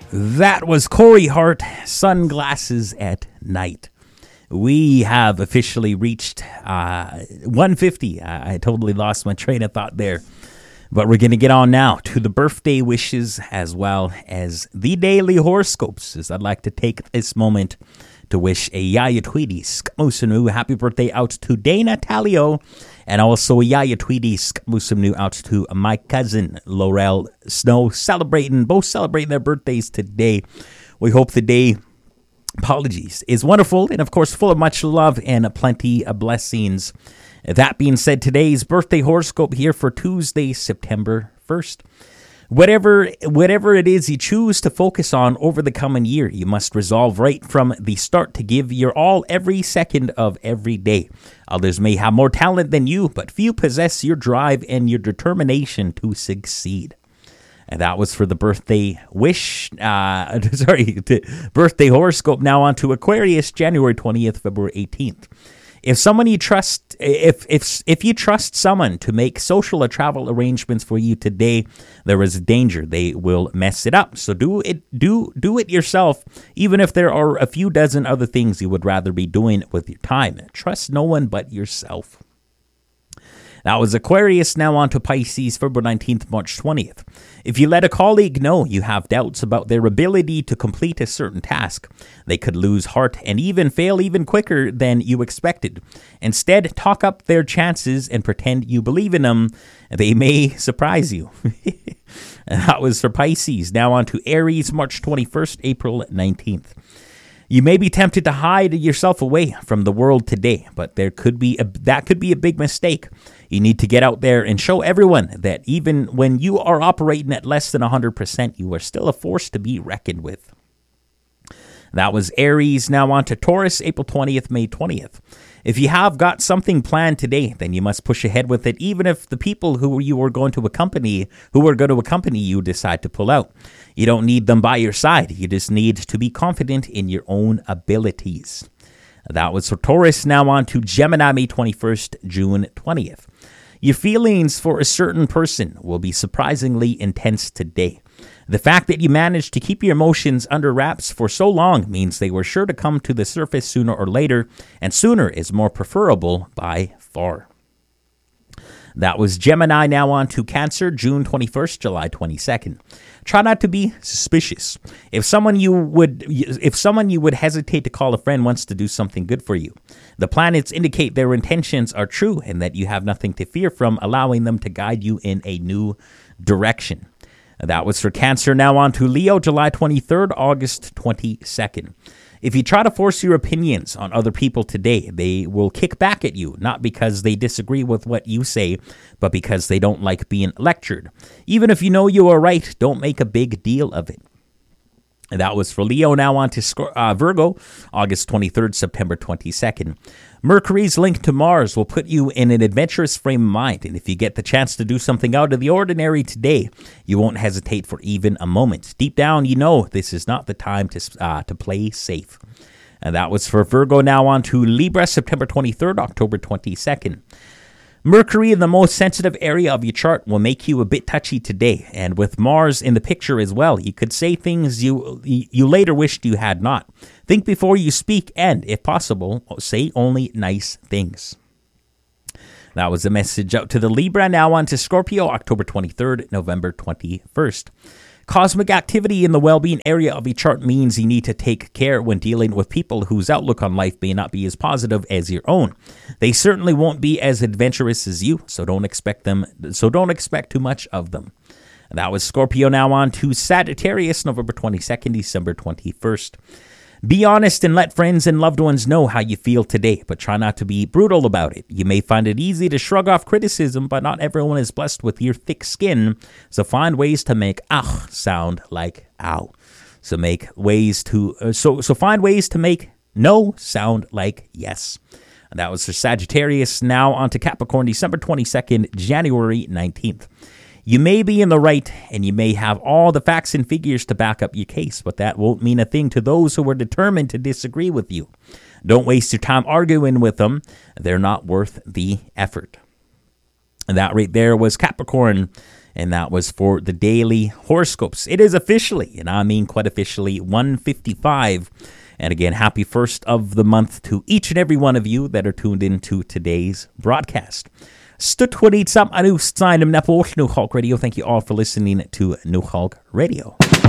That was Corey Hart, Sunglasses at Night. We have officially reached 150. I totally lost my train of thought there. But we're going to get on now to the birthday wishes as well as the daily horoscopes, as I'd like to take this moment to wish a Yaya Tweedy Skamusanu happy birthday out to Dana Talio, and also a Yaya Tweedy Skamusanu out to my cousin Laurel Snow, both celebrating their birthdays today. We hope the day, is wonderful and of course full of much love and plenty of blessings. That being said, today's birthday horoscope here for Tuesday, September 1st. Whatever it is you choose to focus on over the coming year, you must resolve right from the start to give your all every second of every day. Others may have more talent than you, but few possess your drive and your determination to succeed. And that was for the birthday birthday horoscope. Now on to Aquarius, January 20th, February 18th. If someone you trust, if you trust someone to make social or travel arrangements for you today, there is a danger they will mess it up. So do it yourself, even if there are a few dozen other things you would rather be doing with your time. Trust no one but yourself. That was Aquarius. Now on to Pisces, February 19th, March 20th. If you let a colleague know you have doubts about their ability to complete a certain task, they could lose heart and even fail even quicker than you expected. Instead, talk up their chances and pretend you believe in them. They may surprise you. That was for Pisces. Now on to Aries, March 21st, April 19th. You may be tempted to hide yourself away from the world today, but that could be a big mistake. You need to get out there and show everyone that even when you are operating at less than 100%, you are still a force to be reckoned with. That was Aries. Now on to Taurus, April 20th, May 20th. If you have got something planned today, then you must push ahead with it, even if the people who are going to accompany you decide to pull out. You don't need them by your side. You just need to be confident in your own abilities. That was for Taurus. Now on to Gemini, May 21st, June 20th. Your feelings for a certain person will be surprisingly intense today. The fact that you managed to keep your emotions under wraps for so long means they were sure to come to the surface sooner or later, and sooner is more preferable by far. That was Gemini. Now on to Cancer, June 21st, July 22nd. Try not to be suspicious. If someone you would hesitate to call a friend wants to do something good for you, the planets indicate their intentions are true and that you have nothing to fear from allowing them to guide you in a new direction. That was for Cancer. Now on to Leo, July 23rd, August 22nd. If you try to force your opinions on other people today, they will kick back at you, not because they disagree with what you say, but because they don't like being lectured. Even if you know you are right, don't make a big deal of it. That was for Leo. Now on to Virgo, August 23rd, September 22nd. Mercury's link to Mars will put you in an adventurous frame of mind, and if you get the chance to do something out of the ordinary today, you won't hesitate for even a moment. Deep down, you know this is not the time to play safe. And that was for Virgo. Now on to Libra, September 23rd, October 22nd. Mercury in the most sensitive area of your chart will make you a bit touchy today, and with Mars in the picture as well, you could say things you later wished you had not. Think before you speak, and, if possible, say only nice things. That was the message out to the Libra. Now on to Scorpio, October 23rd, November 21st. Cosmic activity in the well-being area of your chart means you need to take care when dealing with people whose outlook on life may not be as positive as your own. They certainly won't be as adventurous as you, so don't expect too much of them. And that was Scorpio. Now on to Sagittarius, November 22nd, December 21st. Be honest and let friends and loved ones know how you feel today, but try not to be brutal about it. You may find it easy to shrug off criticism, but not everyone is blessed with your thick skin, so find ways to make sound like ow. So find ways to make no sound like yes. And that was for Sagittarius. Now on to Capricorn, December 22nd, January 19th. You may be in the right, and you may have all the facts and figures to back up your case, but that won't mean a thing to those who are determined to disagree with you. Don't waste your time arguing with them. They're not worth the effort. And that right there was Capricorn. And that was for the daily horoscopes. It is officially, and I mean quite officially, 1:55. And again, happy first of the month to each and every one of you that are tuned into today's broadcast. Stutwiditsam anu sign of Nepal Nuhulk Radio. Thank you all for listening to Nuhulk Radio.